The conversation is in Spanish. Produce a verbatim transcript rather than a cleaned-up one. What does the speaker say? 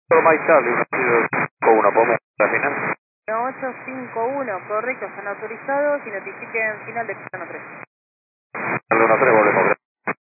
Por Mike Charlie, uno cinco uno, ¿podemos la final? ocho cinco uno, correcto, están autorizados y notifiquen final de plano tres. Al uno tres volvemos.